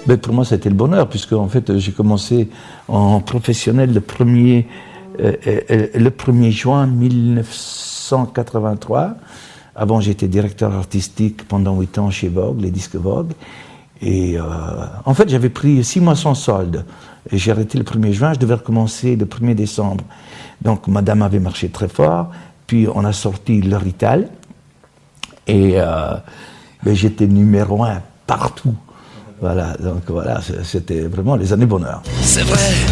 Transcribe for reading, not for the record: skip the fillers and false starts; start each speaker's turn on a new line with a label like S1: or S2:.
S1: Mais pour moi, c'était le bonheur, puisque en fait, j'ai commencé en professionnel le 1er juin 1983. Avant, j'étais directeur artistique pendant 8 ans chez Vogue, les disques Vogue. Et en fait, j'avais pris 6 mois sans solde. Et j'ai arrêté le 1er juin, je devais recommencer le 1er décembre. Donc, madame avait marché très fort. Puis, on a sorti le Rital. Et j'étais numéro 1 partout. Voilà, donc voilà, c'était vraiment les années bonheur.
S2: C'est vrai.